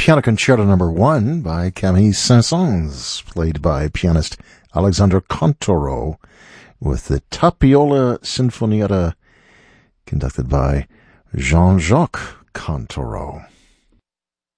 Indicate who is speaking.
Speaker 1: Piano Concerto No. 1 by Camille Saint-Saëns, played by pianist Alexandre Contoro, with the Tapiola Sinfonietta conducted by Jean-Jacques Contoro.